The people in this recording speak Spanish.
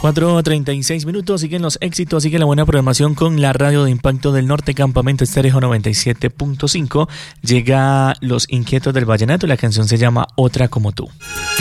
4:36, siguen los éxitos, sigue la buena programación con la radio de Impacto del Norte, Campamento Estéreo 97.5. Llega Los Inquietos del Vallenato y la canción se llama Otra como tú.